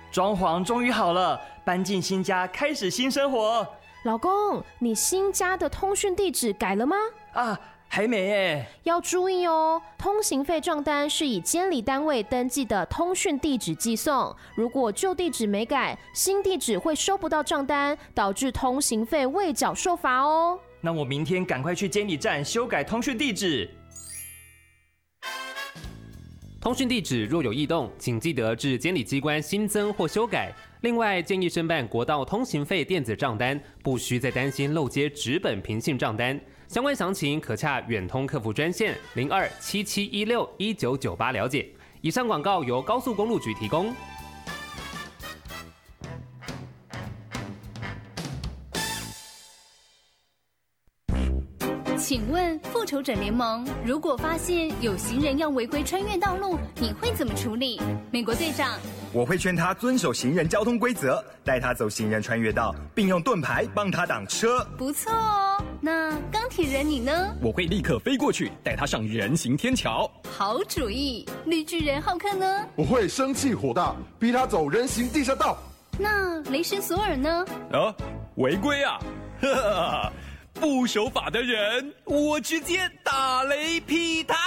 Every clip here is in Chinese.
装潢终于好了，搬进新家，开始新生活。 老公，你新家的通讯地址改了吗？ 还没耶。 要注意哦，通行费账单是以监理单位登记的通讯地址寄送，如果旧地址没改，新地址会收不到账单，导致通行费未缴受罚哦。 那我明天赶快去监理站修改通讯地址。 通讯地址若有异动，请记得至监理机关新增或修改。另外，建议申办国道通行费电子账单，不需再担心漏接纸本平信账单。相关详情可洽远通客服专线0277161998了解。以上广告由高速公路局提供。 请问复仇者联盟如果发现有行人要违规穿越道路，你会怎么处理？美国队长， 我会劝他遵守行人交通规则，带他走行人穿越道，并用盾牌帮他挡车。 不错哦。那钢铁人你呢？ 我会立刻飞过去，带他上人行天桥。 好主意。绿巨人浩克呢？ 我会生气火大，逼他走人行地下道。 那雷神索尔呢？ 违规啊！呵呵，不守法的人，我直接打雷劈他。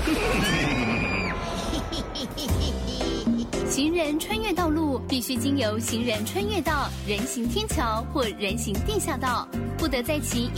行人穿越道路必须经由行人穿越道、人行天桥或人行地下道，不得在其